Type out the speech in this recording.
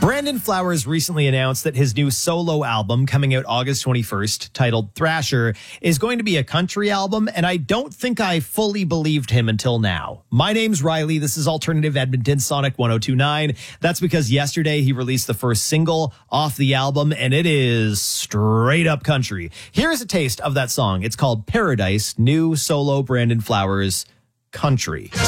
Brandon Flowers recently announced that his new solo album coming out August 21st, titled Thrasher, is going to be a country album, and I don't think I fully believed him until now. My name's Riley. This is Alternative Edmonton Sonic 102.9. That's because yesterday he released the first single off the album, and it is straight up country. Here's a taste of that song. It's called Paradise, new solo Brandon Flowers, Country.